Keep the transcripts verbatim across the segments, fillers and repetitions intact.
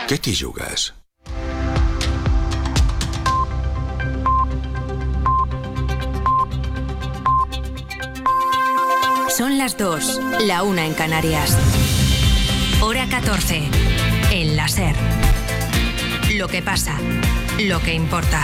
Què t'hi jugues? Son las dos, la una en Canarias. Hora catorce, en la SER. Lo que pasa, lo que importa.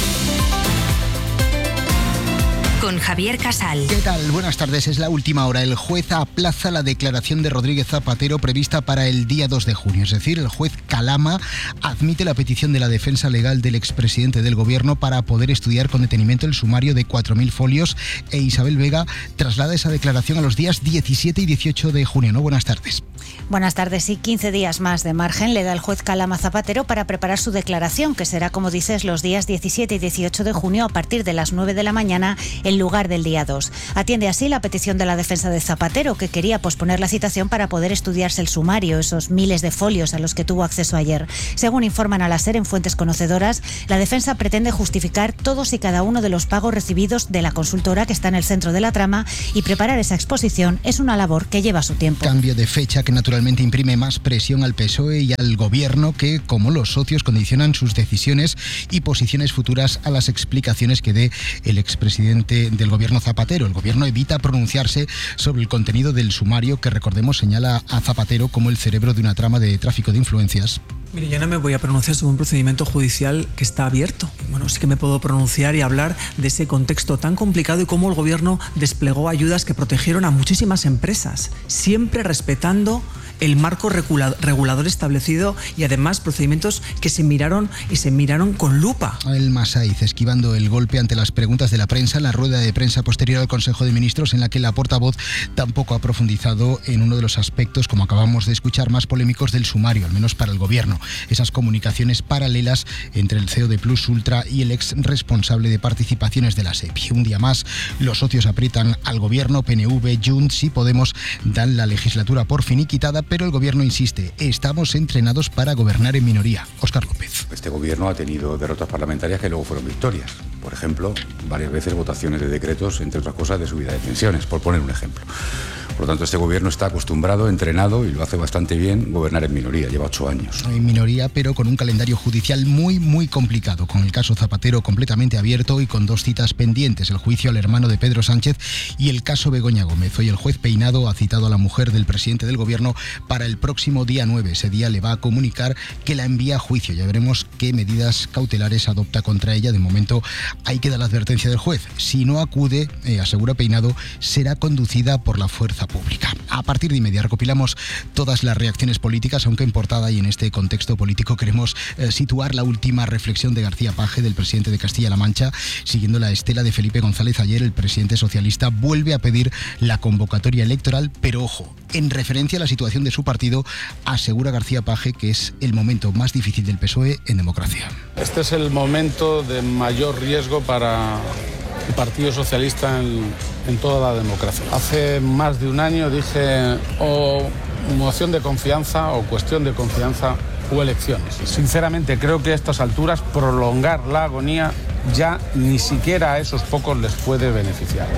Con Javier Casal. ¿Qué tal? Buenas tardes. Es la última hora. El juez aplaza la declaración de Rodríguez Zapatero prevista para el día dos de junio. Es decir, el juez Calama admite la petición de la defensa legal del expresidente del gobierno para poder estudiar con detenimiento el sumario de cuatro mil folios, e Isabel Vega traslada esa declaración a los días diecisiete y dieciocho de junio. ¿No? Buenas tardes. Buenas tardes. Y quince días más de margen le da el juez Calama Zapatero para preparar su declaración, que será, como dices, los días diecisiete y dieciocho de junio a partir de las nueve de la mañana en lugar del día dos. Atiende así la petición de la defensa de Zapatero, que quería posponer la citación para poder estudiarse el sumario, esos miles de folios a los que tuvo acceso ayer. Según informan a la SER en fuentes conocedoras, la defensa pretende justificar todos y cada uno de los pagos recibidos de la consultora que está en el centro de la trama, y preparar esa exposición es una labor que lleva su tiempo. Cambio de fecha que naturalmente imprime más presión al P S O E y al gobierno, que, como los socios, condicionan sus decisiones y posiciones futuras a las explicaciones que dé el expresidente del gobierno Zapatero. El gobierno evita pronunciarse sobre el contenido del sumario, que, recordemos, señala a Zapatero como el cerebro de una trama de tráfico de influencias. Mire, yo no me voy a pronunciar sobre un procedimiento judicial que está abierto. Bueno, sí que me puedo pronunciar y hablar de ese contexto tan complicado y cómo el gobierno desplegó ayudas que protegieron a muchísimas empresas, siempre respetando el marco regulador establecido, y además procedimientos que se miraron y se miraron con lupa. El Masaiz esquivando el golpe ante las preguntas de la prensa en la rueda de prensa posterior al Consejo de Ministros, en la que la portavoz tampoco ha profundizado en uno de los aspectos, como acabamos de escuchar, más polémicos del sumario, al menos para el gobierno: esas comunicaciones paralelas entre el C E O de Plus Ultra y el ex responsable de participaciones de la SEPI. Un día más, los socios aprietan al gobierno. P N V, Junts y Podemos dan la legislatura por finiquitada, pero el gobierno insiste: estamos entrenados para gobernar en minoría. Óscar López. Este gobierno ha tenido derrotas parlamentarias que luego fueron victorias. Por ejemplo, varias veces votaciones de decretos, entre otras cosas, de subida de pensiones, por poner un ejemplo. Por lo tanto, este gobierno está acostumbrado, entrenado, y lo hace bastante bien, gobernar en minoría. Lleva ocho años. En minoría, pero con un calendario judicial muy, muy complicado, con el caso Zapatero completamente abierto y con dos citas pendientes: el juicio al hermano de Pedro Sánchez y el caso Begoña Gómez. Hoy el juez Peinado ha citado a la mujer del presidente del gobierno para el próximo día nueve. Ese día le va a comunicar que la envía a juicio. Ya veremos qué medidas cautelares adopta contra ella. De momento hay que dar la advertencia del juez: si no acude, eh, asegura Peinado, será conducida por la fuerza pública. A partir de inmediato recopilamos todas las reacciones políticas, aunque en portada y en este contexto político queremos eh, situar la última reflexión de García Page, del presidente de Castilla-La Mancha. Siguiendo la estela de Felipe González, ayer el presidente socialista vuelve a pedir la convocatoria electoral, pero ojo, en referencia a la situación de su partido, asegura García Page que es el momento más difícil del P S O E en democracia. Este es el momento de mayor riesgo para el Partido Socialista en, en toda la democracia. Hace más de un año dije o moción de confianza o cuestión de confianza o elecciones. Sinceramente creo que a estas alturas prolongar la agonía ya ni siquiera a esos pocos les puede beneficiar.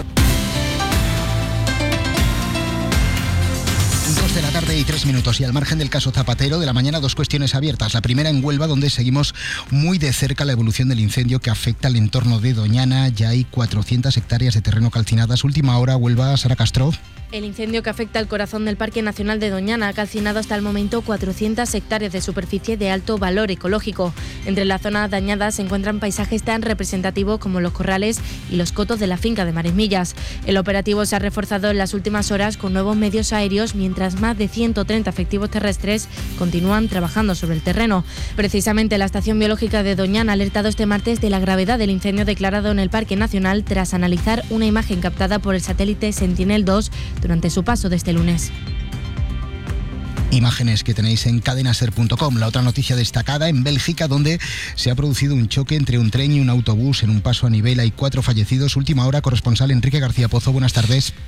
Dos de la tarde y tres minutos, y al margen del caso Zapatero, de la mañana dos cuestiones abiertas. La primera en Huelva, donde seguimos muy de cerca la evolución del incendio que afecta al entorno de Doñana. Ya hay cuatrocientas hectáreas de terreno calcinadas. Última hora, Huelva, Sara Castro. El incendio que afecta al corazón del Parque Nacional de Doñana ha calcinado hasta el momento cuatrocientas hectáreas de superficie de alto valor ecológico. Entre las zonas dañadas se encuentran paisajes tan representativos como los corrales y los cotos de la finca de Marismillas. El operativo se ha reforzado en las últimas horas con nuevos medios aéreos, mientras más de ciento treinta efectivos terrestres continúan trabajando sobre el terreno. Precisamente la Estación Biológica de Doñana ha alertado este martes de la gravedad del incendio declarado en el Parque Nacional tras analizar una imagen captada por el satélite Sentinel dos durante su paso de este lunes. Imágenes que tenéis en cadenaser punto com. La otra noticia destacada en Bélgica, donde se ha producido un choque entre un tren y un autobús en un paso a nivel. Hay cuatro fallecidos. Última hora, corresponsal Enrique García Pozo. Buenas tardes.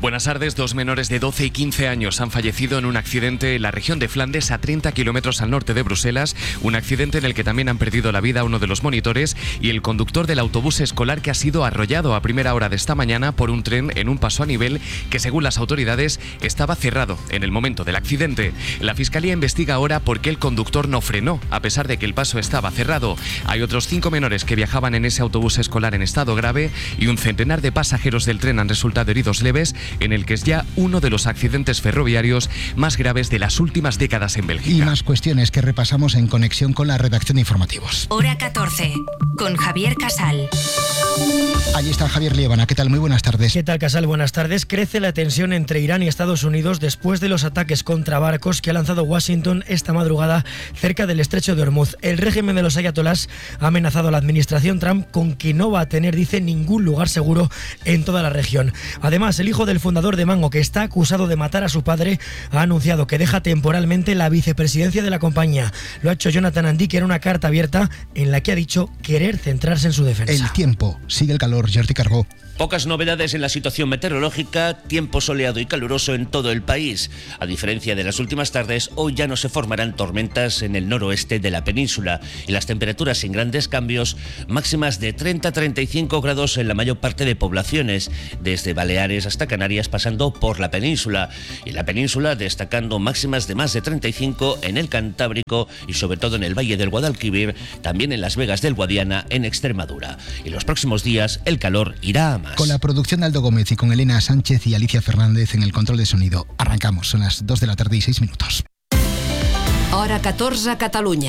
Buenas tardes. Dos menores de doce y quince años han fallecido en un accidente en la región de Flandes, a treinta kilómetros al norte de Bruselas. Un accidente en el que también han perdido la vida uno de los monitores y el conductor del autobús escolar, que ha sido arrollado a primera hora de esta mañana por un tren en un paso a nivel que, según las autoridades, estaba cerrado en el momento del accidente. La Fiscalía investiga ahora por qué el conductor no frenó, a pesar de que el paso estaba cerrado. Hay otros cinco menores que viajaban en ese autobús escolar en estado grave y un centenar de pasajeros del tren han resultado heridos leves, en el que es ya uno de los accidentes ferroviarios más graves de las últimas décadas en Bélgica. Y más cuestiones que repasamos en conexión con la redacción de informativos. Hora catorce, con Javier Casal. Allí está Javier Liébana. ¿Qué tal? Muy buenas tardes. ¿Qué tal, Casal? Buenas tardes. Crece la tensión entre Irán y Estados Unidos después de los ataques contra barcos que ha lanzado Washington esta madrugada cerca del estrecho de Hormuz. El régimen de los ayatolás ha amenazado a la administración Trump con que no va a tener, dice, ningún lugar seguro en toda la región. Además, el hijo del fundador de Mango, que está acusado de matar a su padre, ha anunciado que deja temporalmente la vicepresidencia de la compañía. Lo ha hecho Jonathan Andic en una carta abierta en la que ha dicho querer centrarse en su defensa. El tiempo. Sigue el calor. Jordi Carbó. Pocas novedades en la situación meteorológica, tiempo soleado y caluroso en todo el país. A diferencia de las últimas tardes, hoy ya no se formarán tormentas en el noroeste de la península y las temperaturas sin grandes cambios, máximas de treinta a treinta y cinco grados en la mayor parte de poblaciones, desde Baleares hasta Canarias, pasando por la península. Y la península destacando máximas de más de treinta y cinco en el Cantábrico y sobre todo en el Valle del Guadalquivir, también en Las Vegas del Guadiana, en Extremadura. Y los próximos días el calor irá a más. Con la producción de Aldo Gómez y con Elena Sánchez y Alicia Fernández en el control de sonido. Arrancamos, son las dos de la tarde y seis minutos. Hora catorze, Catalunya.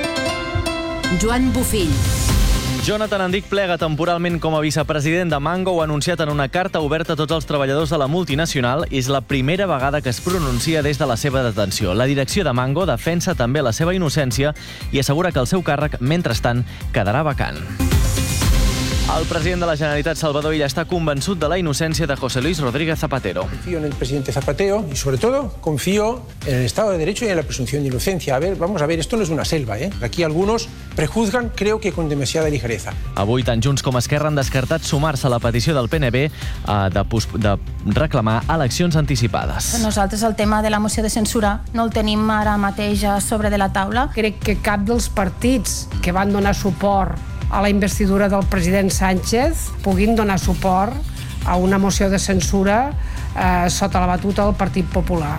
Joan Bufill. Jonathan Andic plega temporalment com a vicepresident de Mango. Ho ha anunciat en una carta oberta a tots els treballadors de la multinacional. És la primera vegada que es pronuncia des de la seva detenció. La direcció de Mango defensa també la seva innocència i assegura que el seu càrrec, mentrestant, quedarà vacant. El president de la Generalitat, Salvador Illa, està convençut de la innocència de José Luis Rodríguez Zapatero. Confío en el presidente Zapatero y, sobre todo, confío en el Estado de Derecho y en la presunción de inocencia. A ver, vamos a ver, esto no es una selva, ¿eh? Aquí algunos prejuzgan, creo que con demasiada ligereza. Avui, tant Junts com Esquerra han descartat sumar-se a la petició del P N B eh, de, de reclamar eleccions anticipades. Nosaltres el tema de la moció de censura no el tenim ara mateix a sobre de la taula. Crec que cap dels partits que van donar suport a la investidura del president Sánchez puguin donar suport a una moció de censura eh, sota la batuta del Partit Popular.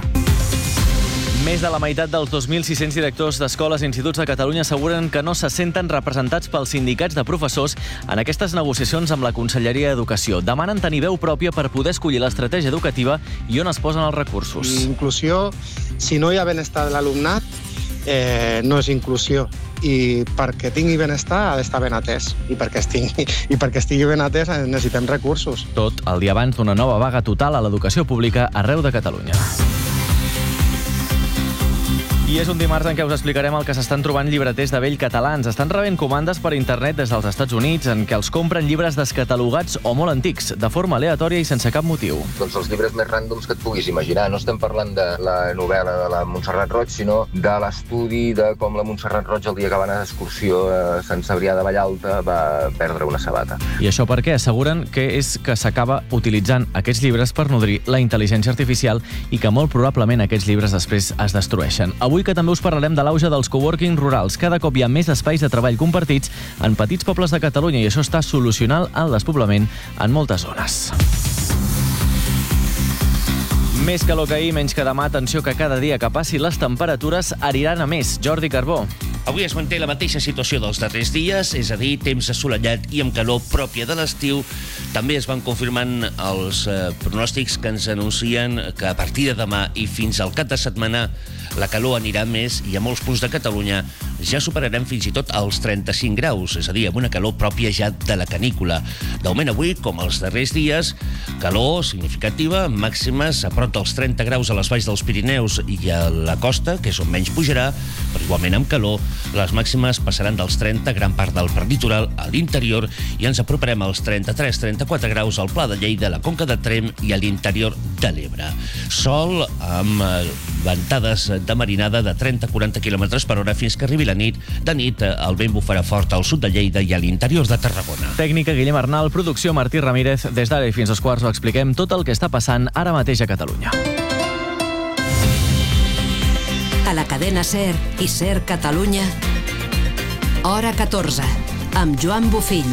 Més de la meitat dels dos mil sis-cents directors d'escoles i instituts de Catalunya asseguren que no se senten representats pels sindicats de professors en aquestes negociacions amb la Conselleria d'Educació. Demanen tenir veu pròpia per poder escollir l'estratègia educativa i on es posen els recursos. Inclusió, si no hi ha benestar de l'alumnat, eh, no és inclusió. I perquè tingui benestar ha d'estar ben atès. I perquè estigui, i perquè estigui ben atès necessitem recursos. Tot el dia abans d'una nova vaga total a l'educació pública arreu de Catalunya. I és un dimarts en què us explicarem el que s'estan trobant llibreters de vell catalans. Estan rebent comandes per internet des dels Estats Units en què els compren llibres descatalogats o molt antics, de forma aleatòria i sense cap motiu. Doncs els llibres més ràndoms que et puguis imaginar. No estem parlant de la novel·la de la Montserrat Roig, sinó de l'estudi de com la Montserrat Roig, el dia que va anar d'excursió a Sant Cebrià de Vallalta, va perdre una sabata. I això per què? Asseguren que és que s'acaba utilitzant aquests llibres per nodrir la intel·ligència artificial i que molt probablement aquests llibres després es destrueixen. Avui que també us parlarem de l'auge dels coworking rurals. Cada cop hi ha més espais de treball compartits en petits pobles de Catalunya i això està solucionant el despoblament en moltes zones. Més calor que ahir, menys que demà. Atenció que cada dia que passi les temperatures aniran a més. Jordi Carbó. Avui es manté la mateixa situació dels darrers dies, és a dir, temps assolellat i amb calor pròpia de l'estiu. També es van confirmant els eh, pronòstics que ens anuncien que a partir de demà i fins al cap de setmana la calor anirà més i a molts punts de Catalunya ja superarem fins i tot els trenta-cinc graus, és a dir, amb una calor pròpia ja de la canícula. D'augment avui, com els darrers dies, calor significativa, màximes a prop dels trenta graus a les valls dels Pirineus i a la costa, que és on menys pujarà, però igualment amb calor. Les màximes passaran dels trenta, gran part del prelitoral, a l'interior, i ens aproparem als trenta-tres a trenta-quatre graus al Pla de Lleida, la Conca de Tremp i a l'interior de l'Ebre. Sol amb ventades de marinada de trenta a quaranta quilòmetres per hora fins que arribi la nit. De nit, el vent bufarà fort al sud de Lleida i a l'interior de Tarragona. Tècnica Guillem Arnal, producció Martí Ramírez. Des d'ara i fins als quarts ho expliquem tot el que està passant ara mateix a Catalunya. A la cadena SER i SER Catalunya, hora catorze, amb Joan Bofill.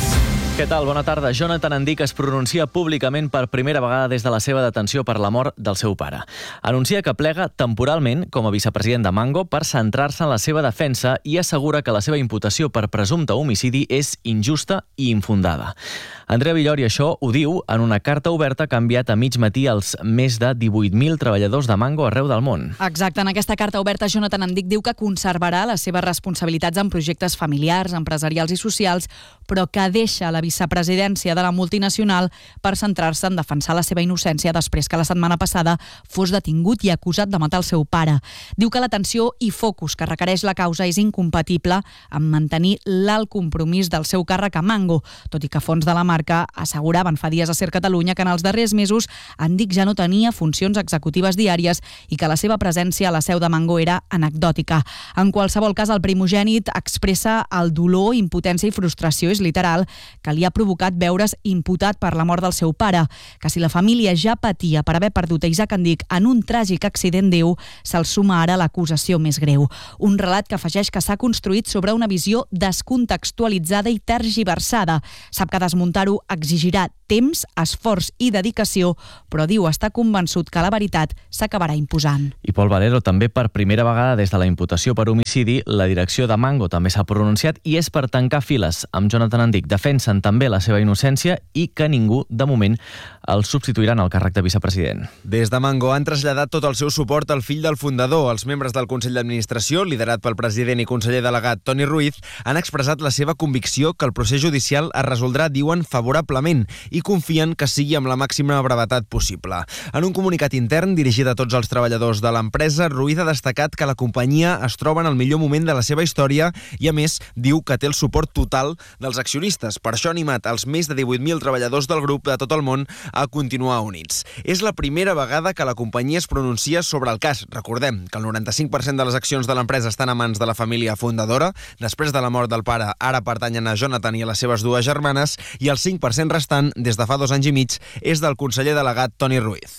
Què tal? Bona tarda. Jonathan Andic es pronuncia públicament per primera vegada des de la seva detenció per la mort del seu pare. Anuncia que plega temporalment com a vicepresident de Mango per centrar-se en la seva defensa i assegura que la seva imputació per presumpte homicidi és injusta i infundada. Andrea Villori això ho diu en una carta oberta que ha enviat a mig matí als més de divuit mil treballadors de Mango arreu del món. Exacte. En aquesta carta oberta, Jonathan Andic diu que conservarà les seves responsabilitats en projectes familiars, empresarials i socials, però que deixa la vicepresidència de la multinacional per centrar-se en defensar la seva innocència després que la setmana passada fos detingut i acusat de matar el seu pare. Diu que l'atenció i focus que requereix la causa és incompatible amb mantenir l'alt compromís del seu càrrec a Mango, tot i que fons de la marca asseguraven fa dies a SER Catalunya que en els darrers mesos Andic ja no tenia funcions executives diàries i que la seva presència a la seu de Mango era anecdòtica. En qualsevol cas, el primogènit expressa el dolor, impotència i frustració, és literal, que li ha provocat veure's imputat per la mort del seu pare, que si la família ja patia per haver perdut a Isaac Andic en un tràgic accident d'Eu, se'l suma ara l'acusació més greu. Un relat que afegeix que s'ha construït sobre una visió descontextualitzada i tergiversada. Sap que desmuntar-ho exigirà temps, esforç i dedicació, però diu estar convençut que la veritat s'acabarà imposant. I Pol Valero també per primera vegada des de la imputació per homicidi, la direcció de Mango també s'ha pronunciat i és per tancar files amb Jonathan Andic. Defensen també la seva innocència i que ningú, de moment, el substituirà en el càrrec de vicepresident. Des de Mango han traslladat tot el seu suport al fill del fundador. Els membres del Consell d'Administració, liderat pel president i conseller delegat Toni Ruiz, han expressat la seva convicció que el procés judicial es resoldrà, diuen, favorablement i confien que sigui amb la màxima brevetat possible. En un comunicat intern dirigit a tots els treballadors de l'empresa, Ruiz ha destacat que la companyia es troba en el millor moment de la seva història i, a més, diu que té el suport total dels accionistes. Per això ha animat els més de divuit mil treballadors del grup de tot el món a continuar units. És la primera vegada que la companyia es pronuncia sobre el cas. Recordem que el noranta-cinc per cent de les accions de l'empresa estan a mans de la família fundadora. Després de la mort del pare, ara pertanyen a Jonathan i a les seves dues germanes, i el cinc per cent restant, des de fa dos anys i mig, és del conseller delegat Toni Ruiz.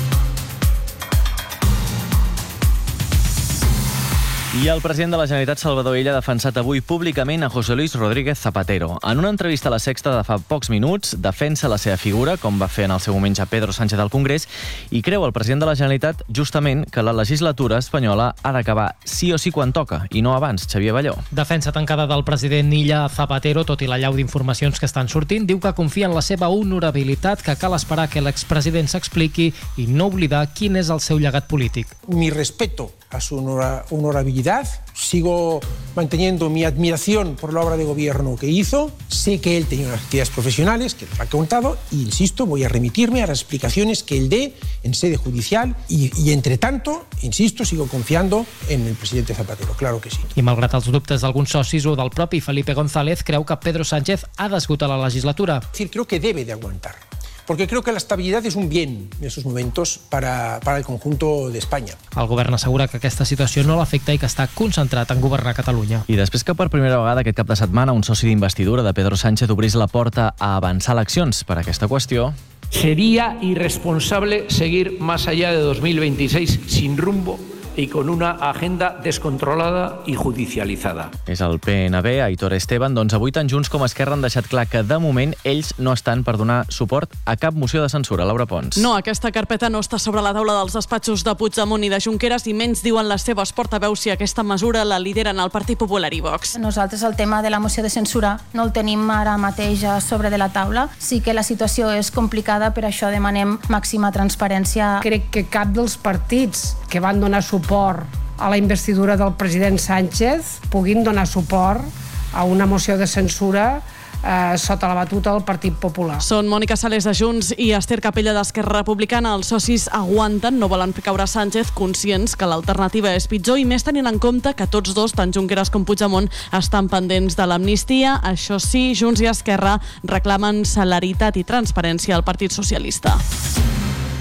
I el president de la Generalitat, Salvador Illa, ha defensat avui públicament a José Luis Rodríguez Zapatero. En una entrevista a La Sexta de fa pocs minuts, defensa la seva figura, com va fer en el seu moment ja Pedro Sánchez al Congrés, i creu el president de la Generalitat, justament, que la legislatura espanyola ha d'acabar sí o sí quan toca, i no abans. Xavier Balló. Defensa tancada del president Illa Zapatero, tot i l'allau d'informacions que estan sortint, diu que confia en la seva honorabilitat, que cal esperar que l'expresident s'expliqui i no oblidar quin és el seu llegat polític. Mi respeto a su honorabilidad, sigo manteniendo mi admiración por la obra de gobierno que hizo, sé que él tenía unas actividades profesionales, que lo ha contado, e insisto, voy a remitirme a las explicaciones que él dé en sede judicial y, y entre tanto, insisto, sigo confiando en el presidente Zapatero, claro que sí. I malgrat els dubtes d'alguns socis o del propi Felipe González, creu que Pedro Sánchez ha d'esgotar la legislatura. Es decir, creo que debe de aguantar, porque creo que la estabilidad es un bien en estos momentos para, para el conjunto de España. El govern assegura que aquesta situació no l'afecta i que està concentrat en governar Catalunya. I després que per primera vegada aquest cap de setmana un soci d'investidura de Pedro Sánchez obrís la porta a avançar eleccions per aquesta qüestió. Sería irresponsable seguir más allá de dos mil veintiséis sin rumbo y con una agenda descontrolada y judicializada. És el P N B, Aitor Esteban. Doncs avui tant Junts com Esquerra han deixat clar que de moment ells no estan per donar suport a cap moció de censura. Laura Pons. No, aquesta carpeta no està sobre la taula dels despatxos de Puigdemont i de Junqueras i menys diuen les seves portaveus si aquesta mesura la lideren el Partit Popular i Vox. Nosaltres el tema de la moció de censura no el tenim ara mateix a sobre de la taula. Sí que la situació és complicada, per això demanem màxima transparència. Crec que cap dels partits que van donar suport a la investidura del president Sánchez puguin donar suport a una moció de censura eh, sota la batuta del Partit Popular. Són Mònica Sales de Junts i Esther Capella d'Esquerra Republicana. Els socis aguanten, no volen fer caure Sánchez, conscients que l'alternativa és pitjor i més tenint en compte que tots dos, tant Junqueras com Puigdemont, estan pendents de l'amnistia. Això sí, Junts i Esquerra reclamen celeritat i transparència al Partit Socialista.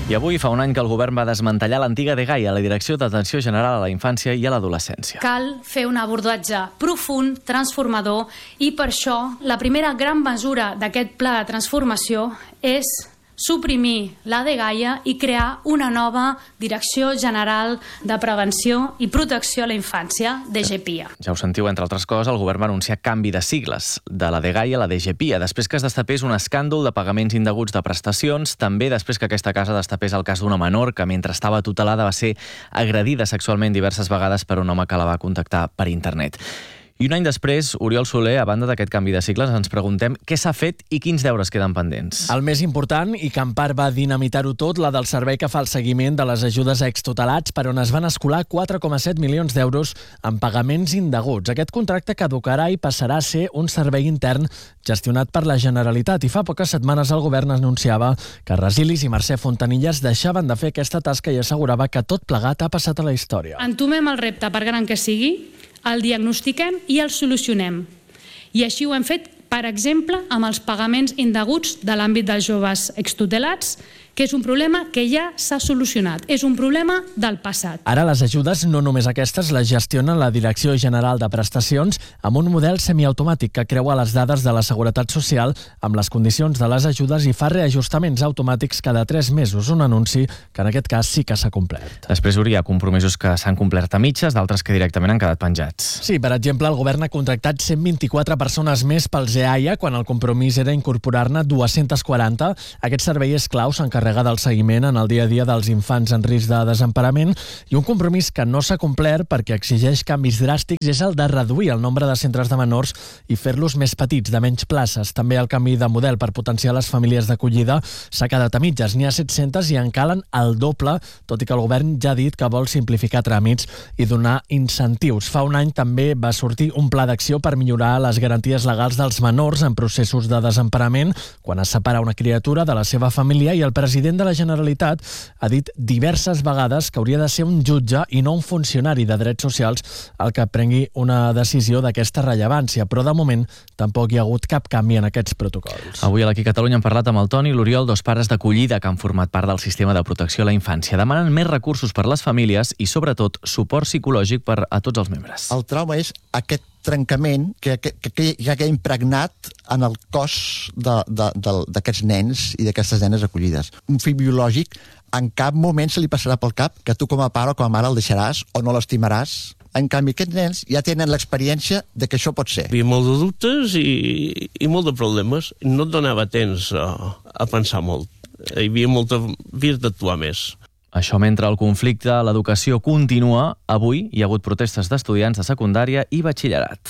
I avui fa un any que el govern va desmantellar l'antiga DEGAIA, la Direcció d'Atenció General a la Infància i a l'Adolescència. Cal fer un abordatge profund, transformador, i per això la primera gran mesura d'aquest pla de transformació és suprimir la DEGAIA i crear una nova Direcció General de Prevenció i Protecció a la Infància, D G P I A. Ja ho sentiu, entre altres coses, el govern va anunciar canvi de sigles, de la DEGAIA a la D G P I A, després que es destapés un escàndol de pagaments indeguts de prestacions, també després que aquesta casa destapés el cas d'una menor que, mentre estava tutelada, va ser agredida sexualment diverses vegades per un home que la va contactar per internet. I un any després, Oriol Soler, a banda d'aquest canvi de cicles, ens preguntem què s'ha fet i quins deures queden pendents. El més important, i que en part va dinamitar-ho tot, la del servei que fa el seguiment de les ajudes a extutelats, per on es van escolar quatre coma set milions d'euros en pagaments indeguts. Aquest contracte caducarà i passarà a ser un servei intern gestionat per la Generalitat, i fa poques setmanes el govern anunciava que Resilis i Mercè Fontanilles deixaven de fer aquesta tasca i assegurava que tot plegat ha passat a la història. Entomem el repte, per gran que sigui, el diagnostiquem i el solucionem. I així ho hem fet, per exemple, amb els pagaments indeguts de l'àmbit dels joves extutelats, que és un problema que ja s'ha solucionat. És un problema del passat. Ara les ajudes, no només aquestes, les gestiona la Direcció General de Prestacions amb un model semiautomàtic que creua les dades de la Seguretat Social amb les condicions de les ajudes i fa reajustaments automàtics cada tres mesos, un anunci que en aquest cas sí que s'ha complert. Després hi ha compromisos que s'han complert a mitges, d'altres que directament han quedat penjats. Sí, per exemple, el govern ha contractat cent vint-i-quatre persones més pels E A I A quan el compromís era incorporar-ne dues-centes quaranta. Aquest servei és clau, s'encarrega del seguiment en el dia a dia dels infants en risc de desemparament, i un compromís que no s'ha complert perquè exigeix canvis dràstics és el de reduir el nombre de centres de menors i fer-los més petits, de menys places. També el canvi de model per potenciar les famílies d'acollida s'ha quedat a mitges. N'hi ha set-centes i en calen el doble, tot i que el govern ja ha dit que vol simplificar tràmits i donar incentius. Fa un any també va sortir un pla d'acció per millorar les garanties legals dels menors en processos de desemparament quan es separa una criatura de la seva família, i el president El president de la Generalitat ha dit diverses vegades que hauria de ser un jutge i no un funcionari de drets socials el que prengui una decisió d'aquesta rellevància, però de moment tampoc hi ha hagut cap canvi en aquests protocols. Avui a l'Aquí Catalunya hem parlat amb el Toni i l'Oriol, dos pares d'acollida que han format part del sistema de protecció a la infància. Demanen més recursos per a les famílies i, sobretot, suport psicològic per a tots els membres. El trauma és aquest trencament que, que, que ja queda impregnat en el cos d'aquests nens i d'aquestes nenes acollides. Un fill biològic en cap moment se li passarà pel cap que tu com a pare o com a mare el deixaràs o no l'estimaràs. En canvi, aquests nens ja tenen l'experiència de que això pot ser. Hi havia molt de dubtes i, i molt de problemes. No et donava temps a, a pensar molt. Hi havia molta... havies d'actuar més. Això mentre el conflicte a l'educació continua, avui hi ha haut protestes d'estudiants de secundària i batxillerat.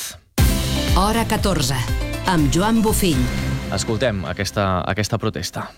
Hora catorze, amb Joan Bofill. Escoltem aquesta, aquesta protesta.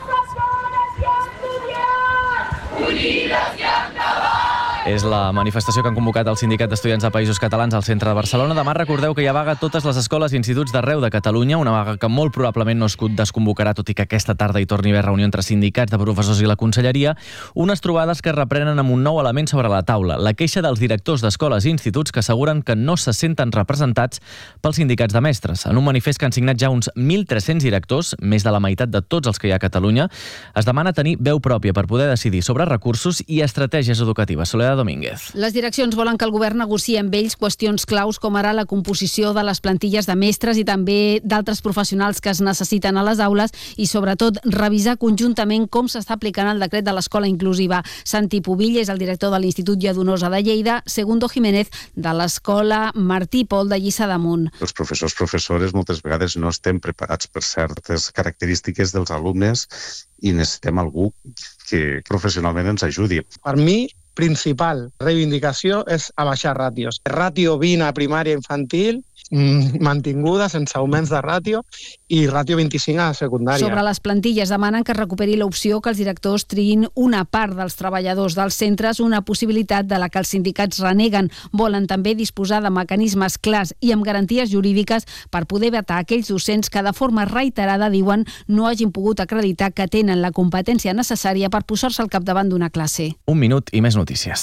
Unides i endavant! És la manifestació que han convocat el Sindicat d'Estudiants de Països Catalans al centre de Barcelona. Demà recordeu que hi ha vaga a totes les escoles i instituts d'arreu de Catalunya, una vaga que molt probablement no es desconvocarà, tot i que aquesta tarda hi torni a haver reunió entre sindicats de professors i la conselleria, unes trobades que es reprenen amb un nou element sobre la taula, la queixa dels directors d'escoles i instituts que asseguren que no se senten representats pels sindicats de mestres. En un manifest que han signat ja uns mil tres-cents directors, més de la meitat de tots els que hi ha a Catalunya, es demana tenir veu pròpia per poder decidir sobre recursos i estratègies educatives. Soledad Domínguez. Les direccions volen que el govern negociï amb ells qüestions claus com ara la composició de les plantilles de mestres i també d'altres professionals que es necessiten a les aules i, sobretot, revisar conjuntament com s'està aplicant el decret de l'escola inclusiva. Santi Pubill és el director de l'Institut Lladonosa de Lleida, Segundo Jiménez de l'escola Martí Pol de Lliçà d'Amunt. Els professors, professores, moltes vegades no estem preparats per certes característiques dels alumnes i necessitem algú que professionalment ens ajudi. Per mi, principal reivindicació és abaixar ràtios. Ràtio vint a primària infantil, mantinguda, sense augments de ràtio, i ràtio vint-i-cinc a secundària. Sobre les plantilles demanen que es recuperi l'opció que els directors triïn una part dels treballadors dels centres, una possibilitat de la que els sindicats reneguen. Volen també disposar de mecanismes clars i amb garanties jurídiques per poder vetar aquells docents que de forma reiterada, diuen, no hagin pogut acreditar que tenen la competència necessària per posar-se al capdavant d'una classe. Un minut i més notícies.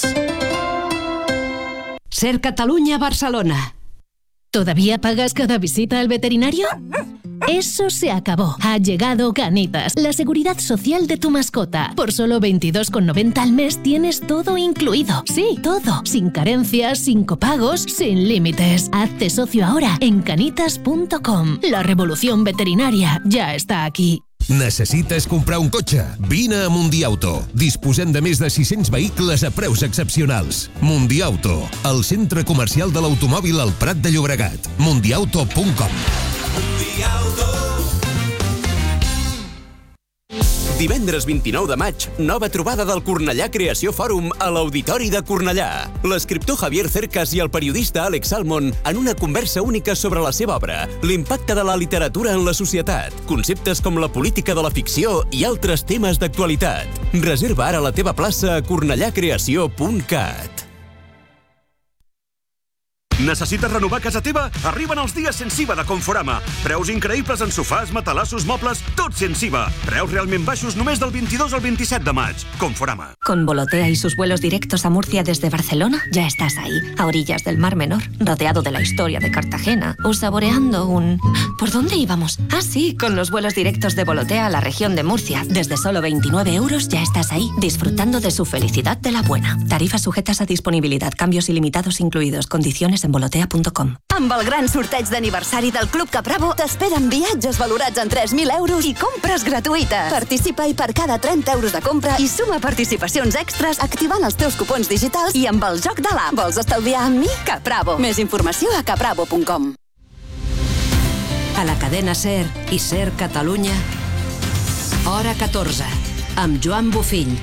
Ser Catalunya, Barcelona. ¿Todavía pagas cada visita al veterinario? Eso se acabó. Ha llegado Canitas, la seguridad social de tu mascota. Por solo veintidós con noventa al mes tienes todo incluido. Sí, todo. Sin carencias, sin copagos, sin límites. Hazte socio ahora en canitas punto com. La revolución veterinaria ya está aquí. Necessites comprar un cotxe? Vine a Mundiauto. Disposem de més de sis-cents vehicles a preus excepcionals. Mundiauto, el centre comercial de l'automòbil al Prat de Llobregat. mundiauto punt com. Divendres vint-i-nou de maig, nova trobada del Cornellà Creació Fòrum a l'Auditori de Cornellà. L'escriptor Javier Cercas i el periodista Àlex Salmon en una conversa única sobre la seva obra, l'impacte de la literatura en la societat, conceptes com la política de la ficció i altres temes d'actualitat. Reserva ara la teva plaça a cornellà creació punt cat. Necessites renovar casa teva? Arriben els dies sense I V A de Conforama. Preus increïbles en sofàs, matalassos, mobles, tot sense I V A. Preus realment baixos només del veintidós al veintisiete de maig. Conforama. Con Volotea y sus vuelos directos a Murcia desde Barcelona, ya estás ahí, a orillas del Mar Menor, rodeado de la historia de Cartagena, o saboreando un... ¿Por dónde íbamos? Ah, sí, con los vuelos directos de Volotea a la región de Murcia. Desde solo veintinueve euros ya estás ahí, disfrutando de su felicidad de la buena. Tarifas sujetas a disponibilidad, cambios ilimitados incluidos, condiciones en volotea punto com. Amb el gran sorteig d'aniversari del Club Capravo t'esperen viatges valorats en tres mil euros i compres gratuïtes. Participa-hi per cada trenta euros de compra i suma participacions extres activant els teus cupons digitals i amb el joc de l'app. Vols estalviar amb mi? Capravo. Més informació a capravo punt com. A la cadena SER i SER Catalunya, hora catorze, amb Joan Bofill.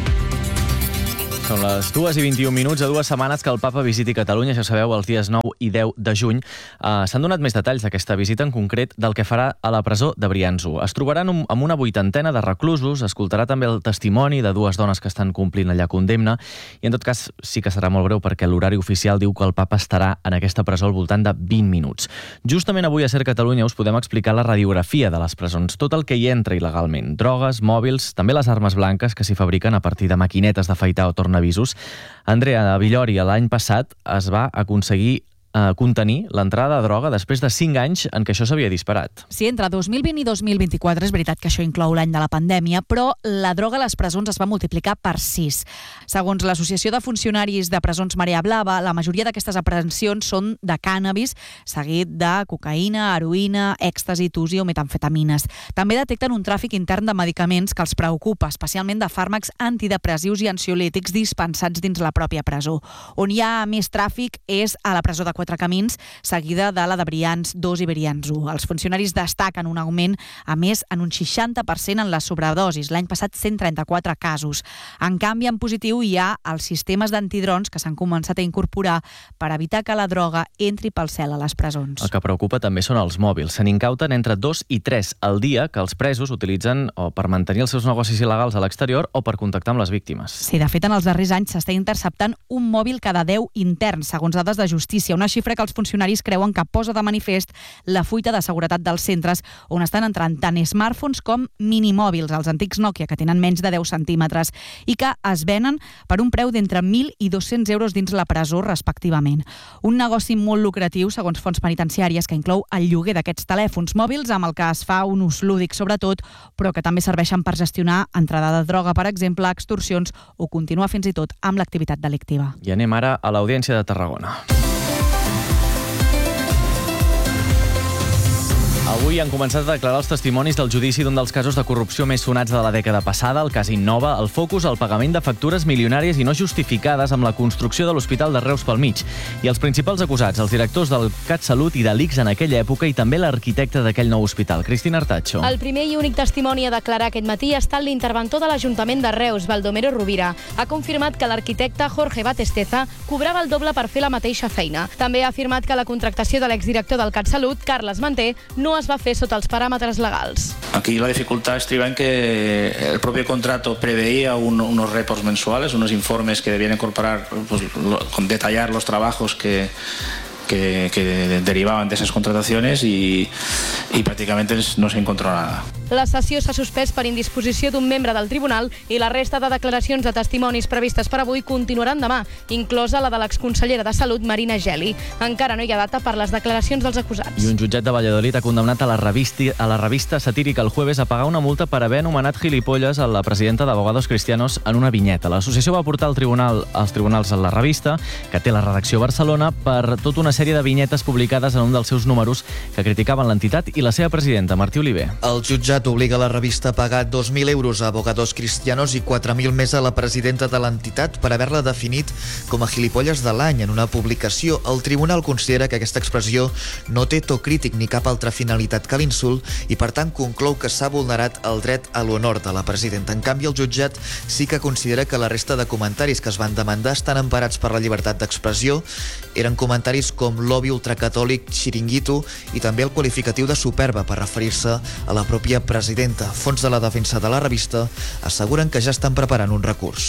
Són les dues i vint-i-un minuts, a dues setmanes que el papa visiti Catalunya, ja sabeu, els dies nou i deu de juny. Uh, S'han donat més detalls d'aquesta visita, en concret del que farà a la presó de Brians-u. Es trobaran un, amb una vuitantena de reclusos, escoltarà també el testimoni de dues dones que estan complint allà condemna, i en tot cas sí que serà molt breu perquè l'horari oficial diu que el papa estarà en aquesta presó al voltant de vint minuts. Justament avui a SER Catalunya us podem explicar la radiografia de les presons, tot el que hi entra il·legalment, drogues, mòbils, també les armes blanques que s'hi fabriquen a partir de maquinetes d'afaitar o tornavisos. Andrea, a Villori l'any passat es va aconseguir eh, contenir l'entrada de droga després de cinc anys en què això s'havia disparat. Sí, entre dos mil vint i dos mil vint-i-quatre és veritat que això inclou l'any de la pandèmia, però la droga a les presons es va multiplicar per sis. Segons l'Associació de Funcionaris de Presons Marea Blava, la majoria d'aquestes aprehensions són de cànnabis, seguit de cocaïna, heroïna, èxtasi, tusi o metamfetamines. També detecten un tràfic intern de medicaments que els preocupa, especialment de fàrmacs antidepressius i ansiolítics dispensats dins la pròpia presó. On hi ha més tràfic és a la presó de Quatre Camins, seguida de la de Brians dos i Brians-u. Els funcionaris destaquen un augment, a més, en un seixanta per cent en les sobredosis. L'any passat, cent trenta-quatre casos. En canvi, en positiu hi ha els sistemes d'antidrons que s'han començat a incorporar per evitar que la droga entri pel cel a les presons. El que preocupa també són els mòbils. Se n'incauten entre dos i tres al dia que els presos utilitzen o per mantenir els seus negocis il·legals a l'exterior o per contactar amb les víctimes. Sí, de fet, en els darrers anys s'està interceptant un mòbil cada deu interns, segons dades de justícia. Una xifra que els funcionaris creuen que posa de manifest la fuita de seguretat dels centres on estan entrant tant smartphones com minimòbils, els antics Nokia, que tenen menys de deu centímetres i que es venen per un preu d'entre mil i dos-cents euros dins la presó, respectivament. Un negoci molt lucratiu, segons fonts penitenciàries, que inclou el lloguer d'aquests telèfons mòbils amb el que es fa un ús lúdic, sobretot, però que també serveixen per gestionar entrada de droga, per exemple, extorsions o continuar fins i tot amb l'activitat delictiva. I anem ara a l'Audiència de Tarragona. Avui han començat a declarar els testimonis del judici d'un dels casos de corrupció més sonats de la dècada passada, el cas Innova, el focus al pagament de factures milionàries i no justificades amb la construcció de l'Hospital de Reus pel mig. I els principals acusats, els directors del CatSalut i de l'I C S en aquella època i també l'arquitecte d'aquell nou hospital, Cristina Artacho. El primer i únic testimoni a declarar aquest matí ha estat l'interventor de l'Ajuntament de Reus, Baldomero Rovira. Ha confirmat que l'arquitecte Jorge Batesteza cobrava el doble per fer la mateixa feina. També ha afirmat que la contractació de l'exdirector del CatSalut, Carles Manté, no es va fer sota els paràmetres legals. Aquí la dificultad estriba en que el propio contrato preveía un, unos reports mensuales, unos informes que debían incorporar, pues, lo, con detallar los trabajos que, que, que derivaban de esas contrataciones y, y prácticamente no se encontró nada. La sessió s'ha suspès per indisposició d'un membre del tribunal i la resta de declaracions de testimonis previstes per avui continuaran demà, inclosa la de l'exconsellera de Salut, Marina Geli. Encara no hi ha data per les declaracions dels acusats. I un jutjat de Valladolid ha condemnat a la revista, a la revista satírica El Jueves a pagar una multa per haver anomenat gilipolles a la presidenta d'Abogados Cristianos en una vinyeta. L'associació va portar al tribunal, als tribunals a la revista, que té la redacció a Barcelona, per tota una sèrie de vinyetes publicades en un dels seus números que criticaven l'entitat i la seva presidenta, Martí Oliver. El jutjat obliga la revista a pagar dos mil euros a Abogados Cristianos i quatre mil més a la presidenta de l'entitat per haver-la definit com a gilipolles de l'any en una publicació. El tribunal considera que aquesta expressió no té to crític ni cap altra finalitat que l'insult i, per tant, conclou que s'ha vulnerat el dret a l'honor de la presidenta. En canvi, el jutjat sí que considera que la resta de comentaris que es van demandar estan emparats per la llibertat d'expressió. Eren comentaris com lobby ultracatòlic, xiringuito i també el qualificatiu de superba per referir-se a la pròpia presidenta. Fons de la defensa de la revista asseguren que ja estan preparant un recurs.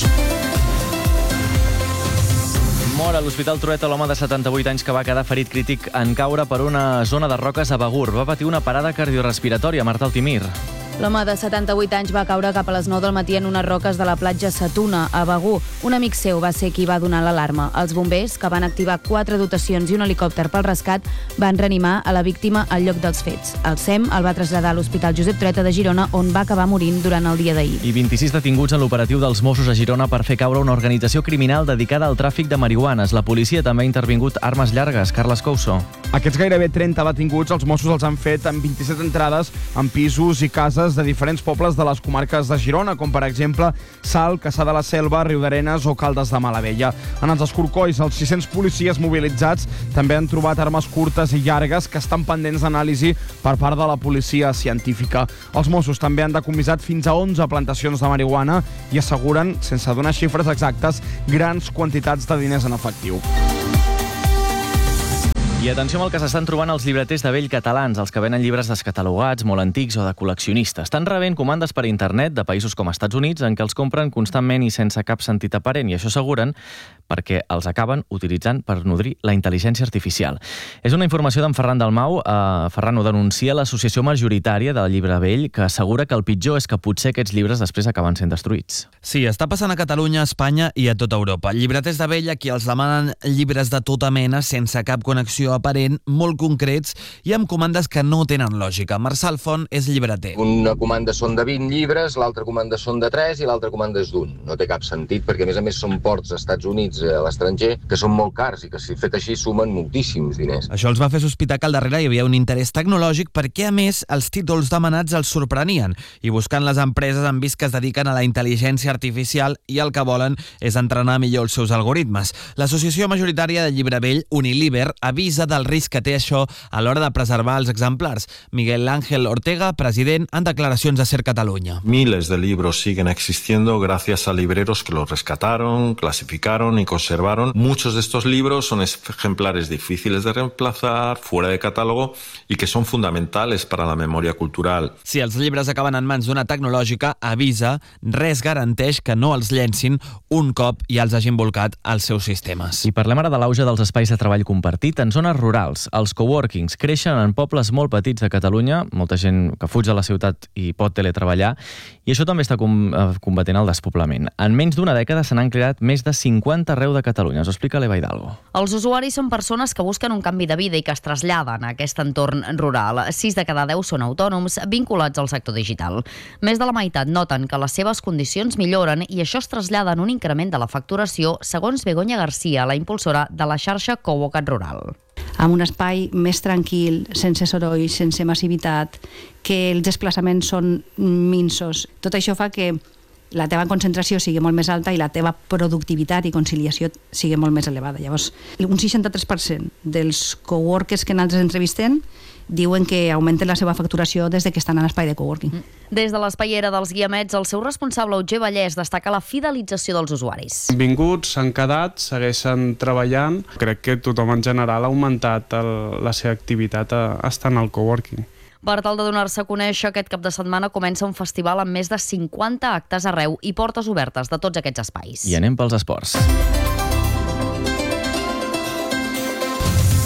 Mor a l'Hospital Trueta l'home de setanta-vuit anys que va quedar ferit crític en caure per una zona de roques a Begur. Va patir una parada cardiorespiratòria. Marta Altimir. L'home de setanta-vuit anys va caure cap a les nou del matí en unes roques de la platja Satuna, a Begur. Un amic seu va ser qui va donar l'alarma. Els bombers, que van activar quatre dotacions i un helicòpter pel rescat, van reanimar a la víctima al lloc dels fets. El S E M el va traslladar a l'Hospital Josep Trueta de Girona, on va acabar morint durant el dia d'ahir. I vint-i-sis detinguts en l'operatiu dels Mossos a Girona per fer caure una organització criminal dedicada al tràfic de marihuanes. La policia també ha intervingut armes llargues. Carles Couso. Aquests gairebé trenta detinguts els Mossos els han fet en vint-i-set entrades en pisos i cases de diferents pobles de les comarques de Girona, com per exemple Salt, Cassà de la Selva, Riudarenes o Caldes de Malavella. En els escorcolls, els sis-cents policies mobilitzats també han trobat armes curtes i llargues que estan pendents d'anàlisi per part de la policia científica. Els Mossos també han decomissat fins a onze plantacions de marihuana i asseguren, sense donar xifres exactes, grans quantitats de diners en efectiu. I atenció amb el que s'estan trobant els llibreters de vell catalans, els que venen llibres descatalogats, molt antics o de col·leccionistes. Estan rebent comandes per internet de països com Estats Units en què els compren constantment i sense cap sentit aparent, i això asseguren perquè els acaben utilitzant per nodrir la intel·ligència artificial. És una informació d'en Ferran Dalmau. Eh, Ferran ho denuncia l'associació majoritària del llibre vell, que assegura que el pitjor és que potser aquests llibres després acaben sent destruïts. Sí, està passant a Catalunya, a Espanya i a tota Europa. Llibreters de vell a qui els demanen llibres de tota mena, sense cap connexió aparent, molt concrets i amb comandes que no tenen lògica. Marçal Font és llibreter. Una comanda són de vint llibres, l'altra comanda són de tres i l'altra comanda és d'un. No té cap sentit perquè, a més a més, són ports als Estats Units, a l'estranger, que són molt cars i que, si fet així, sumen moltíssims diners. Això els va fer sospitar que al darrere hi havia un interès tecnològic perquè, a més, els títols demanats els sorprenien. I buscant les empreses han vist que es dediquen a la intel·ligència artificial i el que volen és entrenar millor els seus algoritmes. L'associació majoritària de llibre vell, Uniliber, avisa del risc que té això a l'hora de preservar els exemplars. Miguel Ángel Ortega, president, en declaracions a Ser Catalunya. Miles de libros siguen existiendo gracias a libreros que los rescataron, clasificaron y conservaron. Muchos de estos libros son ejemplares difíciles de reemplazar, fuera de catálogo y que son fundamentales para la memoria cultural. Si els llibres acaben en mans d'una tecnològica, avisa, res garanteix que no els llencin un cop ja els hagin volcat als seus sistemes. I parlem ara de l'auge dels espais de treball compartit en zones rurals. Els coworkings creixen en pobles molt petits de Catalunya, molta gent que fuig de la ciutat i pot teletreballar, i això també està combatent el despoblament. En menys d'una dècada se n'han creat més de cinquanta arreu de Catalunya. Us ho explica l'Eva Hidalgo. Els usuaris són persones que busquen un canvi de vida i que es traslladen a aquest entorn rural. Sis de cada deu són autònoms vinculats al sector digital. Més de la meitat noten que les seves condicions milloren i això es trasllada en un increment de la facturació, segons Begoña García, la impulsora de la xarxa Coworking Rural. Amb un espai més tranquil, sense soroll, sense massivitat, que els desplaçaments són minsos. Tot això fa que la teva concentració sigui molt més alta i la teva productivitat i conciliació sigui molt més elevada. Llavors, un seixanta-tres per cent dels coworkers que nosaltres entrevistem diuen que augmenten la seva facturació des que estan a l'espai de coworking. Des de l'espaiera dels Guiamets, el seu responsable Otger Vallès destaca la fidelització dels usuaris. Vinguts, s'han quedat, segueixen treballant. Crec que tothom en general ha augmentat el, la seva activitat a, a estar en el coworking. Per tal de donar-se a conèixer, aquest cap de setmana comença un festival amb més de cinquanta actes arreu i portes obertes de tots aquests espais. I anem pels esports.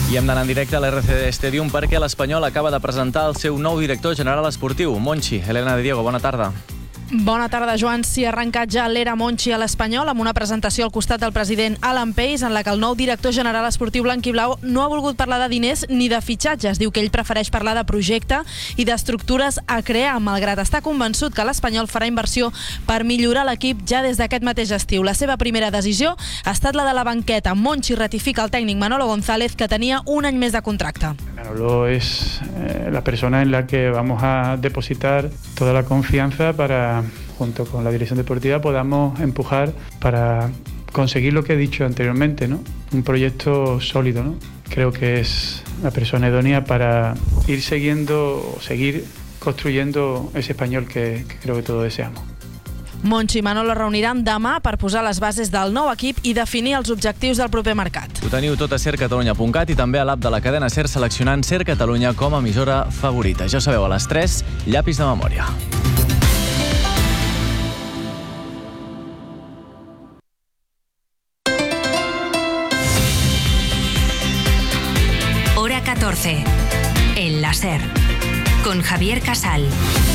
I hem d'anar en directe a l'R C D Stadium perquè l'Espanyol acaba de presentar el seu nou director general esportiu, Monchi. Elena de Diego, bona tarda. Bona tarda, Joan. S'hi ha arrencat ja l'era Monchi a l'Espanyol amb una presentació al costat del president Alan Pace en la que el nou director general esportiu blanquiblau no ha volgut parlar de diners ni de fitxatges. Diu que ell prefereix parlar de projecte i d'estructures a crear, malgrat estar convençut que l'Espanyol farà inversió per millorar l'equip ja des d'aquest mateix estiu. La seva primera decisió ha estat la de la banqueta. Monchi ratifica el tècnic Manolo González, que tenia un any més de contracte. Manolo es eh, la persona en la que vamos a depositar toda la confianza para, junto con la dirección deportiva, podamos empujar para conseguir lo que he dicho anteriormente, ¿no? Un proyecto sólido, ¿no? Creo que es la persona idónea para ir siguiendo, seguir construyendo ese español que, que creo que todos deseamos. Monchi i Manolo reuniran demà per posar les bases del nou equip i definir els objectius del proper mercat. Ho teniu tot a ser catalunya punt cat i també a l'app de la cadena SER seleccionant SER Catalunya com a emissora favorita. Ja sabeu, a les tres, llapis de memòria. Hora catorce. En la SER. Con Javier Casal.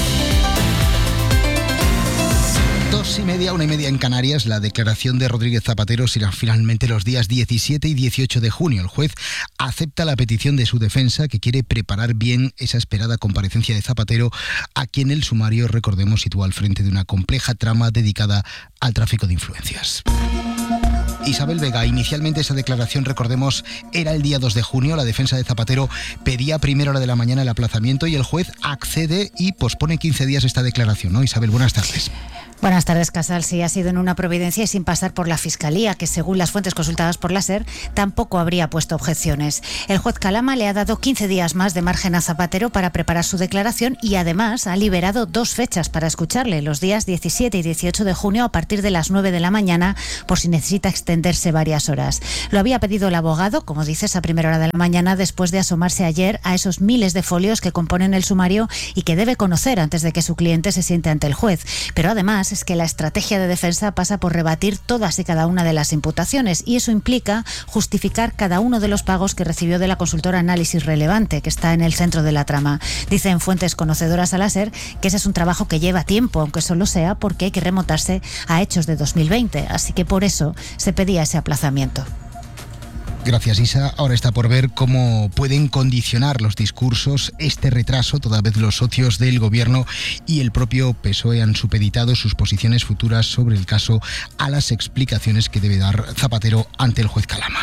Dos y media, una y media en Canarias. La declaración de Rodríguez Zapatero será finalmente los días diecisiete y dieciocho de junio. El juez acepta la petición de su defensa, que quiere preparar bien esa esperada comparecencia de Zapatero, a quien el sumario, recordemos, sitúa al frente de una compleja trama dedicada al tráfico de influencias. Isabel Vega, inicialmente esa declaración, recordemos, era el día dos de junio. La defensa de Zapatero pedía a primera hora de la mañana el aplazamiento y el juez accede y pospone quince días esta declaración, ¿no? Isabel, buenas tardes. Buenas tardes, Casal. Sí, ha sido en una providencia y sin pasar por la Fiscalía, que según las fuentes consultadas por la SER, tampoco habría puesto objeciones. El juez Calama le ha dado quince días más de margen a Zapatero para preparar su declaración y además ha liberado dos fechas para escucharle, los días diecisiete y dieciocho de junio a partir de las nueve de la mañana, por si necesita extenderse varias horas. Lo había pedido el abogado, como dices, a primera hora de la mañana, después de asomarse ayer a esos miles de folios que componen el sumario y que debe conocer antes de que su cliente se siente ante el juez. Pero además es que la estrategia de defensa pasa por rebatir todas y cada una de las imputaciones y eso implica justificar cada uno de los pagos que recibió de la consultora Análisis Relevante, que está en el centro de la trama. Dicen fuentes conocedoras a la SER que ese es un trabajo que lleva tiempo, aunque solo sea porque hay que remontarse a hechos de dos mil veinte, así que por eso se pedía ese aplazamiento. Gracias, Isa. Ahora está por ver cómo pueden condicionar los discursos este retraso, toda vez los socios del gobierno y el propio P S O E han supeditado sus posiciones futuras sobre el caso a las explicaciones que debe dar Zapatero ante el juez Calama.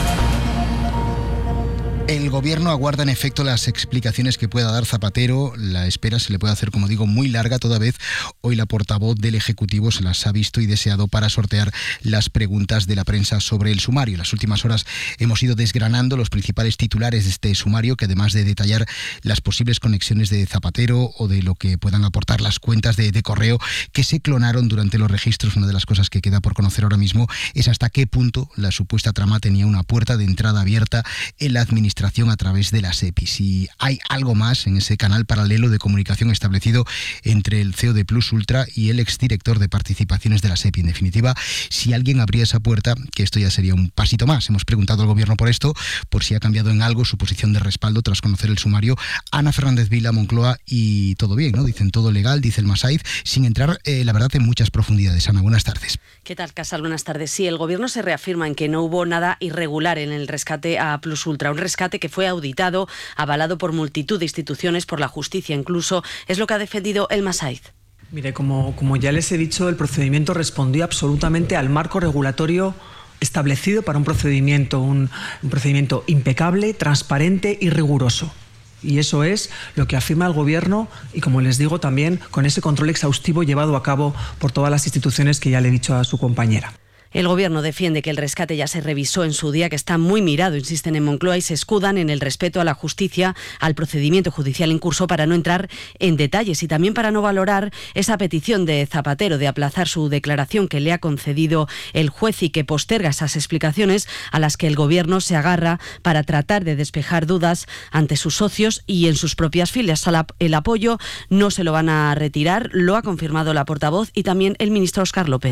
El gobierno aguarda en efecto las explicaciones que pueda dar Zapatero. La espera se le puede hacer, como digo, muy larga, toda vez hoy la portavoz del Ejecutivo se las ha visto y deseado para sortear las preguntas de la prensa sobre el sumario. En las últimas horas hemos ido desgranando los principales titulares de este sumario, que además de detallar las posibles conexiones de Zapatero o de lo que puedan aportar las cuentas de, de correo que se clonaron durante los registros, una de las cosas que queda por conocer ahora mismo es hasta qué punto la supuesta trama tenía una puerta de entrada abierta en la administración a través de la SEPI. Si hay algo más en ese canal paralelo de comunicación establecido entre el C E O de Plus Ultra y el exdirector de participaciones de la SEPI. En definitiva, si alguien abría esa puerta, que esto ya sería un pasito más. Hemos preguntado al gobierno por esto, por si ha cambiado en algo su posición de respaldo tras conocer el sumario. Ana Fernández Vila, Moncloa, y todo bien, ¿no? Dicen todo legal, dice el Masaiz, sin entrar, eh, la verdad, en muchas profundidades. Ana, buenas tardes. ¿Qué tal, Casal? Buenas tardes. Sí, el gobierno se reafirma en que no hubo nada irregular en el rescate a Plus Ultra, un rescate que fue auditado, avalado por multitud de instituciones, por la justicia incluso, es lo que ha defendido el Masaiz. Mire, como, como ya les he dicho, el procedimiento respondió absolutamente al marco regulatorio establecido para un procedimiento, un, un procedimiento impecable, transparente y riguroso. Y eso es lo que afirma el Gobierno y, como les digo, también con ese control exhaustivo llevado a cabo por todas las instituciones que ya le he dicho a su compañera. El Gobierno defiende que el rescate ya se revisó en su día, que está muy mirado, insisten en Moncloa, y se escudan en el respeto a la justicia, al procedimiento judicial en curso, para no entrar en detalles y también para no valorar esa petición de Zapatero de aplazar su declaración que le ha concedido el juez y que posterga esas explicaciones a las que el Gobierno se agarra para tratar de despejar dudas ante sus socios y en sus propias filas. El apoyo no se lo van a retirar, lo ha confirmado la portavoz y también el ministro Óscar López.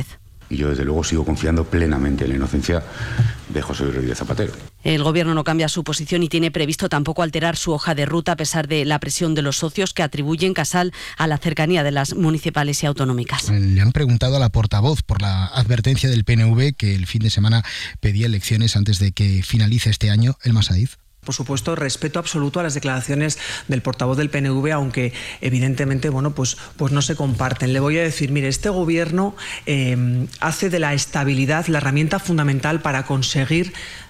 Y yo, desde luego, sigo confiando plenamente en la inocencia de José Luis Rodríguez Zapatero. El Gobierno no cambia su posición y tiene previsto tampoco alterar su hoja de ruta a pesar de la presión de los socios que atribuyen Casal a la cercanía de las municipales y autonómicas. Le han preguntado a la portavoz por la advertencia del P N V que el fin de semana pedía elecciones antes de que finalice este año. Elma Saiz. Por supuesto, respeto absoluto a las declaraciones del portavoz del P N V, aunque evidentemente, bueno, pues, pues no se comparten. Le voy a decir, mire, este gobierno eh, hace de la estabilidad la herramienta fundamental para conseguir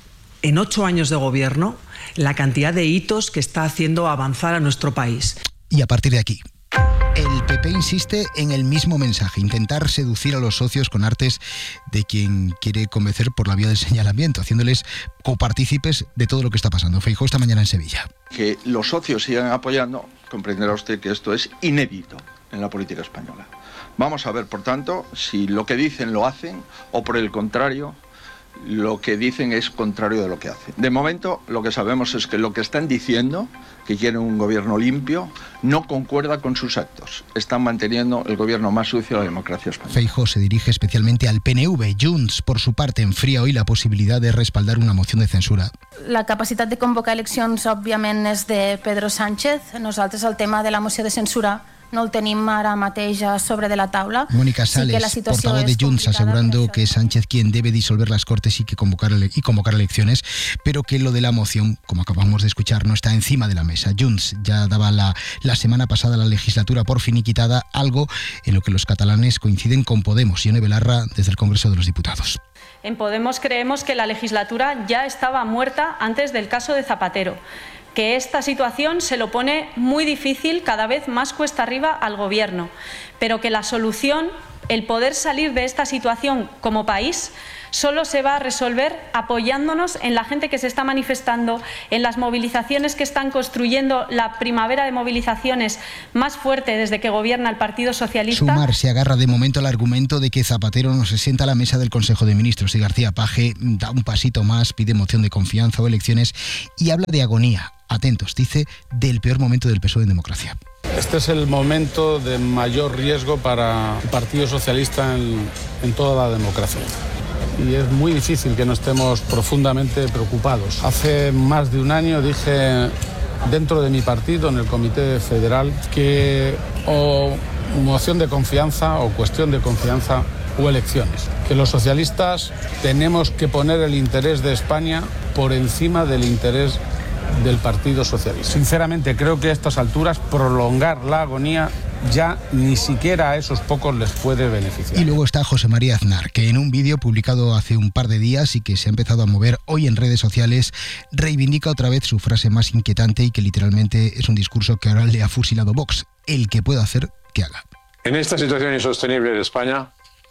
en ocho años de gobierno la cantidad de hitos que está haciendo avanzar a nuestro país. Y a partir de aquí, el P P insiste en el mismo mensaje, intentar seducir a los socios con artes de quien quiere convencer por la vía del señalamiento, haciéndoles copartícipes de todo lo que está pasando. Feijóo esta mañana en Sevilla. Que los socios sigan apoyando, comprenderá usted que esto es inédito en la política española. Vamos a ver, por tanto, si lo que dicen lo hacen o, por el contrario, lo que dicen es contrario de lo que hacen. De momento, lo que sabemos es que lo que están diciendo, que quieren un gobierno limpio, no concuerda con sus actos. Están manteniendo el gobierno más sucio de la democracia española. Feijóo se dirige especialmente al P N V. Junts, por su parte, enfría hoy la posibilidad de respaldar una moción de censura. La capacitat de convocar eleccions, òbviament, és de Pedro Sánchez. Nosaltres el tema de la moció de censura no el tenim ara mateix sobre de la taula. Mónica Sales, sí, portavoz de Junts, asegurando que es Sánchez quien debe disolver las Cortes y que convocar y convocar elecciones, pero que lo de la moción, como acabamos de escuchar, no está encima de la mesa. Junts ya daba la, la semana pasada la legislatura por finiquitada, algo en lo que los catalanes coinciden con Podemos. Ione Belarra, desde el Congreso de los Diputados. En Podemos creemos que la legislatura ya estaba muerta antes del caso de Zapatero, que esta situación se lo pone muy difícil, cada vez más cuesta arriba al Gobierno, pero que la solución, el poder salir de esta situación como país, solo se va a resolver apoyándonos en la gente que se está manifestando, en las movilizaciones que están construyendo la primavera de movilizaciones más fuerte desde que gobierna el Partido Socialista. Sumar se agarra de momento al argumento de que Zapatero no se sienta a la mesa del Consejo de Ministros y García Paje da un pasito más, pide moción de confianza o elecciones y habla de agonía. Atentos, dice, del peor momento del P S O E en democracia. Este es el momento de mayor riesgo para el Partido Socialista en, en toda la democracia. Y es muy difícil que no estemos profundamente preocupados. Hace más de un año dije dentro de mi partido, en el Comité Federal, que o moción de confianza o cuestión de confianza o elecciones. Que los socialistas tenemos que poner el interés de España por encima del interés del Partido Socialista. Sinceramente, creo que a estas alturas prolongar la agonía ya ni siquiera a esos pocos les puede beneficiar. Y luego está José María Aznar, que en un vídeo publicado hace un par de días y que se ha empezado a mover hoy en redes sociales, reivindica otra vez su frase más inquietante y que literalmente es un discurso que ahora le ha fusilado Vox. El que pueda hacer, que haga. En esta situación insostenible de España,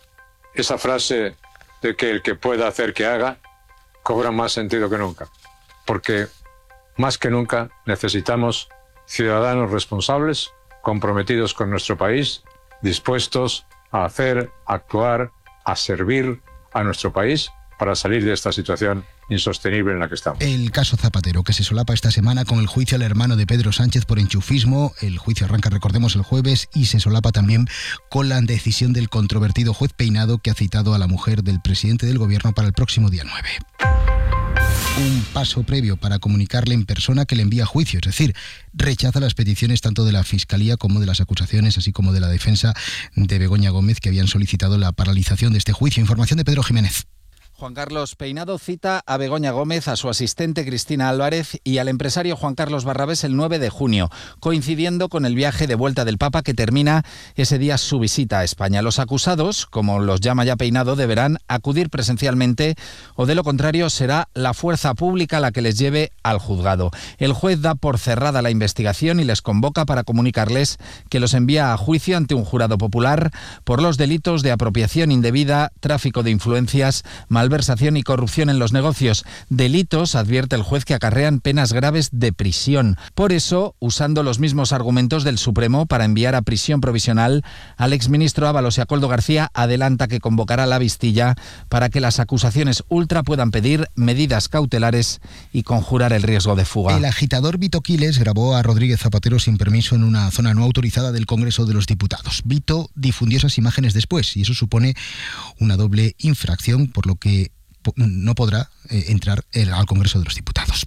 esa frase de que el que pueda hacer, que haga, cobra más sentido que nunca. Porque más que nunca necesitamos ciudadanos responsables, comprometidos con nuestro país, dispuestos a hacer, a actuar, a servir a nuestro país para salir de esta situación insostenible en la que estamos. El caso Zapatero, que se solapa esta semana con el juicio al hermano de Pedro Sánchez por enchufismo. El juicio arranca, recordemos, el jueves y se solapa también con la decisión del controvertido juez Peinado, que ha citado a la mujer del presidente del gobierno para el próximo día nueve. Un paso previo para comunicarle en persona que le envía a juicio, es decir, rechaza las peticiones tanto de la Fiscalía como de las acusaciones, así como de la defensa de Begoña Gómez, que habían solicitado la paralización de este juicio. Información de Pedro Jiménez. Juan Carlos Peinado cita a Begoña Gómez, a su asistente Cristina Álvarez y al empresario Juan Carlos Barrabés el nueve de junio, coincidiendo con el viaje de vuelta del Papa que termina ese día su visita a España. Los acusados, como los llama ya Peinado, deberán acudir presencialmente o de lo contrario será la fuerza pública la que les lleve al juzgado. El juez da por cerrada la investigación y les convoca para comunicarles que los envía a juicio ante un jurado popular por los delitos de apropiación indebida, tráfico de influencias, malversación malversación y corrupción en los negocios, delitos, advierte el juez, que acarrean penas graves de prisión. Por eso, usando los mismos argumentos del Supremo para enviar a prisión provisional al exministro Ábalos y a Koldo García, adelanta que convocará la vistilla para que las acusaciones ultra puedan pedir medidas cautelares y conjurar el riesgo de fuga. El agitador Vito Quiles grabó a Rodríguez Zapatero sin permiso en una zona no autorizada del Congreso de los Diputados. Vito difundió esas imágenes después y eso supone una doble infracción, por lo que no podrá eh, entrar al Congreso de los Diputados.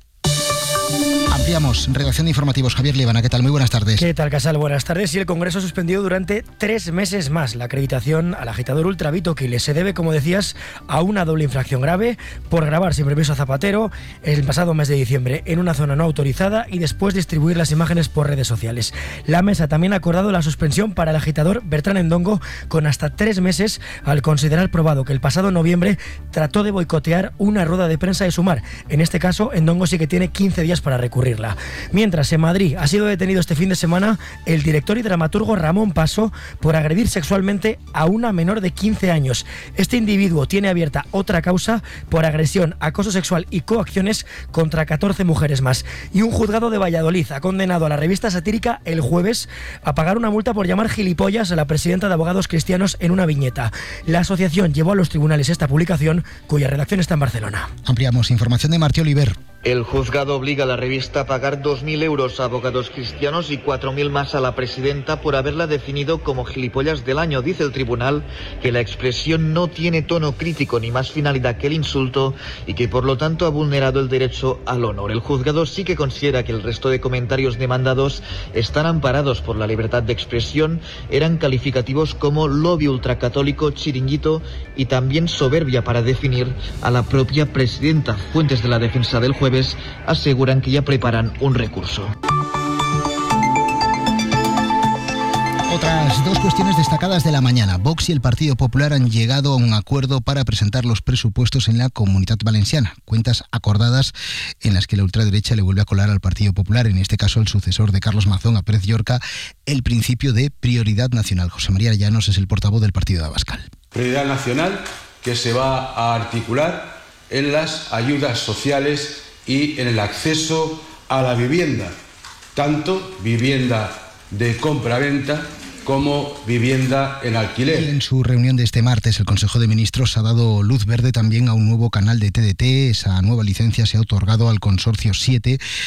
Ampliamos. Redacción de informativos. Javier Líbana, ¿qué tal? Muy buenas tardes. ¿Qué tal, Casal? Buenas tardes. Y el Congreso ha suspendido durante tres meses más la acreditación al agitador ultra Vito Quiles. Se debe, como decías, a una doble infracción grave por grabar sin permiso a Zapatero el pasado mes de diciembre en una zona no autorizada y después distribuir las imágenes por redes sociales. La mesa también ha acordado la suspensión para el agitador Bertrán Endongo con hasta tres meses al considerar probado que el pasado noviembre trató de boicotear una rueda de prensa de Sumar. En este caso, Endongo sí que tiene quince días para recurrirla. Mientras, en Madrid ha sido detenido este fin de semana el director y dramaturgo Ramón Paso por agredir sexualmente a una menor de quince años. Este individuo tiene abierta otra causa por agresión, acoso sexual y coacciones contra catorce mujeres más. Y un juzgado de Valladolid ha condenado a la revista satírica El Jueves a pagar una multa por llamar gilipollas a la presidenta de Abogados Cristianos en una viñeta. La asociación llevó a los tribunales esta publicación, cuya redacción está en Barcelona. Ampliamos. Información de Martí Oliver. El juzgado obliga a la revista a pagar dos mil euros a Abogados Cristianos y cuatro mil más a la presidenta por haberla definido como gilipollas del año. Dice el tribunal que la expresión no tiene tono crítico ni más finalidad que el insulto y que por lo tanto ha vulnerado el derecho al honor. El juzgado sí que considera que el resto de comentarios demandados están amparados por la libertad de expresión, eran calificativos como lobby ultracatólico, chiringuito y también soberbia para definir a la propia presidenta. Fuentes de la defensa del Jueves aseguran que ya preparan un recurso. Otras dos cuestiones destacadas de la mañana. Vox y el Partido Popular han llegado a un acuerdo para presentar los presupuestos en la Comunitat Valenciana. Cuentas acordadas en las que la ultraderecha le vuelve a colar al Partido Popular, en este caso el sucesor de Carlos Mazón, a Pérez Llorca, el principio de prioridad nacional. José María Llanos es el portavoz del partido de Abascal. Prioridad nacional que se va a articular en las ayudas sociales y en el acceso a la vivienda, tanto vivienda de compra-venta como vivienda en alquiler. Y en su reunión de este martes, el Consejo de Ministros ha dado luz verde también a un nuevo canal de T D T. Esa nueva licencia se ha otorgado al Consorcio siete